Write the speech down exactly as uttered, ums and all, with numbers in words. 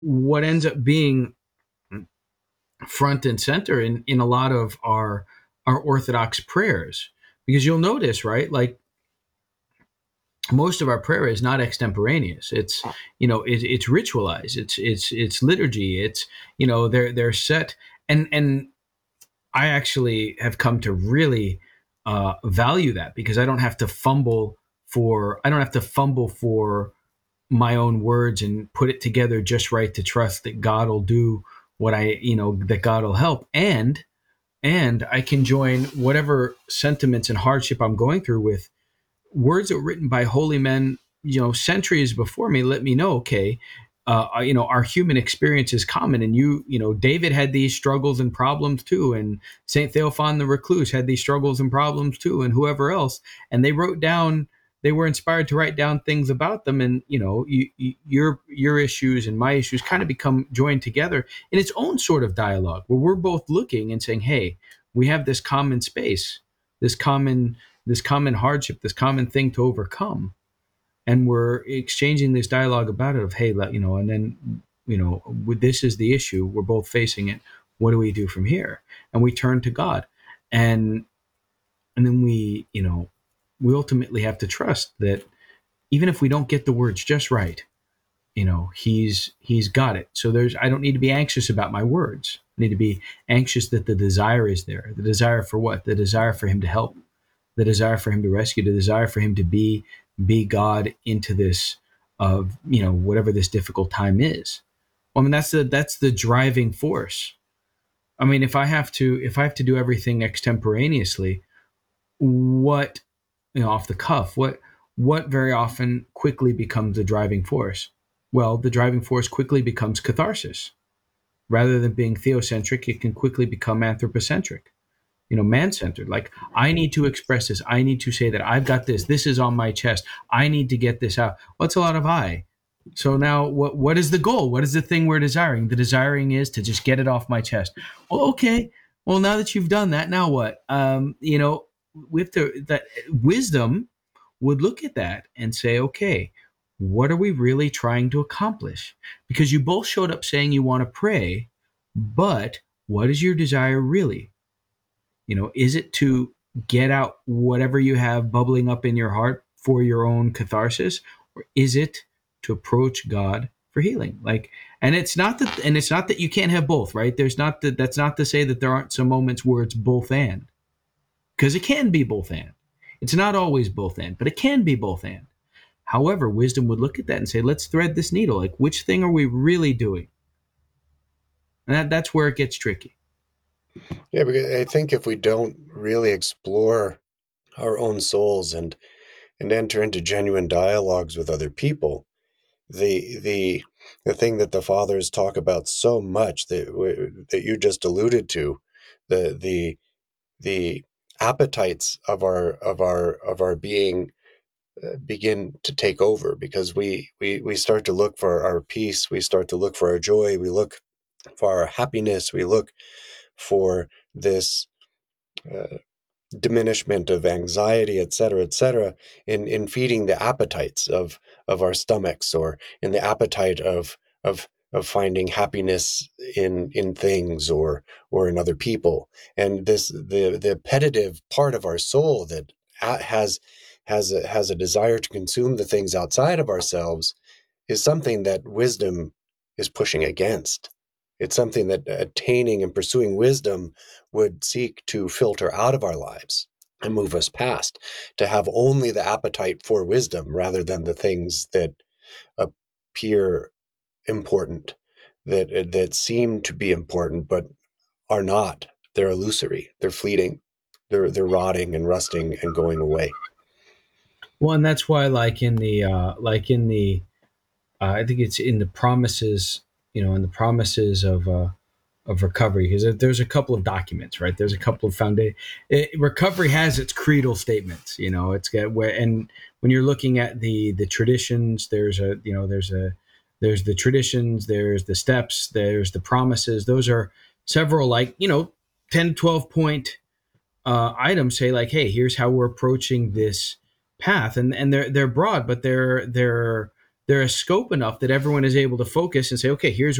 what ends up being front and center in, in a lot of our our Orthodox prayers. Because you'll notice, right? Like most of our prayer is not extemporaneous. It's you know it, it's ritualized. It's it's it's liturgy. It's you know they're they're set and and I actually have come to really uh, value that because I don't have to fumble for I don't have to fumble for my own words and put it together just right to trust that God will do what I you know that God will help and and I can join whatever sentiments and hardship I'm going through with words that were written by holy men, you know, centuries before me. Let me know, okay, uh, you know, our human experience is common, and you, you know, David had these struggles and problems too, and Saint Theophan the Recluse had these struggles and problems too, and whoever else, and they wrote down. They were inspired to write down things about them, and you know, you, you, your your issues and my issues kind of become joined together in its own sort of dialogue, where we're both looking and saying, "Hey, we have this common space, this common this common hardship, this common thing to overcome, and we're exchanging this dialogue about it of hey, let, you know, and then you know, this is the issue, we're both facing it. What do we do from here?" And we turn to God, and and then we, you know, we ultimately have to trust that even if we don't get the words just right, you know, he's he's got it. So there's I don't need to be anxious about my words. I need to be anxious that the desire is there. The desire for what? The desire for him to help, the desire for him to rescue, the desire for him to be be God into this of you know whatever this difficult time is. Well, I mean that's the that's the driving force. I mean if I have to if I have to do everything extemporaneously, what you know off the cuff, what what very often quickly becomes the driving force? Well, the driving force quickly becomes catharsis. Rather than being theocentric, it can quickly become anthropocentric, you know, man-centered. Like I need to express this. I need to say that I've got this. This is on my chest. I need to get this out. What's a lot of I? So now what what is the goal? What is the thing we're desiring? The desiring is to just get it off my chest. Well, okay. Well, now that you've done that, now what? Um, you know, we have to that wisdom would look at that and say, okay, what are we really trying to accomplish? Because you both showed up saying you want to pray, but what is your desire really? You know, is it to get out whatever you have bubbling up in your heart for your own catharsis, or is it to approach God for healing? Like, and it's not that, and it's not that you can't have both, right? There's not that. That's not to say that there aren't some moments where it's both and, because it can be both and. It's not always both and, but it can be both and. However, wisdom would look at that and say, let's thread this needle. Like, which thing are we really doing? And that, that's where it gets tricky. Yeah, because I think if we don't really explore our own souls and and enter into genuine dialogues with other people, the the the thing that the fathers talk about so much that w- that you just alluded to, the the the appetites of our of our of our being uh, begin to take over because we we we start to look for our peace, we start to look for our joy, we look for our happiness, we look for this uh, diminishment of anxiety, et cetera, et cetera, in, in feeding the appetites of, of our stomachs or in the appetite of, of, of finding happiness in, in things or, or in other people. And this, the, the appetitive part of our soul that has, has a, has a desire to consume the things outside of ourselves is something that wisdom is pushing against. It's something that attaining and pursuing wisdom would seek to filter out of our lives and move us past, to have only the appetite for wisdom rather than the things that appear important, that that seem to be important but are not. They're illusory. They're fleeting. They're they're rotting and rusting and going away. Well, and that's why, like in the, uh, like in the, uh, I think it's in the promises, you know, in the promises of, uh, of recovery, because there's a couple of documents, right? There's a couple of foundation. Recovery has its creedal statements, you know. It's got where, and when you're looking at the the traditions, there's a, you know, there's a, there's the traditions, there's the steps, there's the promises. Those are several, like you know, ten, twelve point uh, items. Say like, hey, here's how we're approaching this path, and and they're they're broad, but they're they're they're a scope enough that everyone is able to focus and say, okay, here's